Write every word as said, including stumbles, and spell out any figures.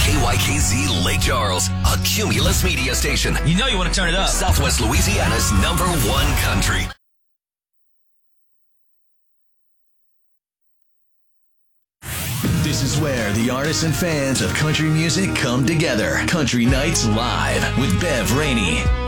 K Y K Z Lake Charles, a Cumulus media station. You know you want to turn it up. Southwest Louisiana's number one country. This is where the artists and fans of country music come together. Country Nights Live with Bev Rainey.